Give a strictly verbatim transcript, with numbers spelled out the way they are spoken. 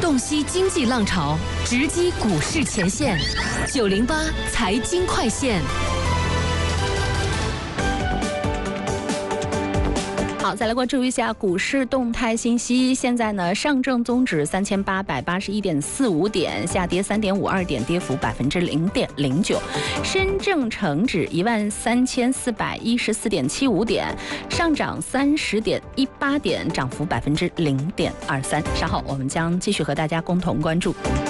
洞悉经济浪潮，直击股市前线。九零八财经快线。 好，再来关注一下股市动态信息。现在呢，上证综指三千八百八十一点四五点，下跌三点五二点，跌幅百分之零点零九。深证成指一万三千四百一十四点七五点，上涨三十点一八点，涨幅百分之零点二三。稍后我们将继续和大家共同关注。